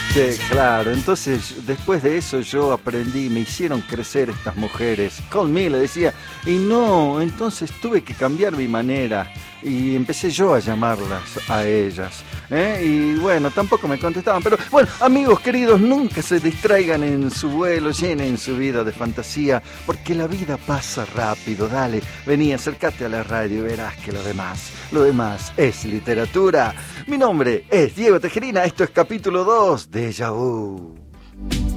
Sí, claro. Entonces, después de eso yo aprendí, me hicieron crecer estas mujeres. Call me, le decía. Y no, entonces tuve que cambiar mi manera. Y empecé yo a llamarlas a ellas. Y bueno, tampoco me contestaban. Pero bueno, amigos queridos, nunca se distraigan en su vuelo, llenen su vida de fantasía, porque la vida pasa rápido. Dale, vení, acércate a la radio y verás que lo demás es literatura. Mi nombre es Diego Tejerina, esto es capítulo 2 de Déjà Vu.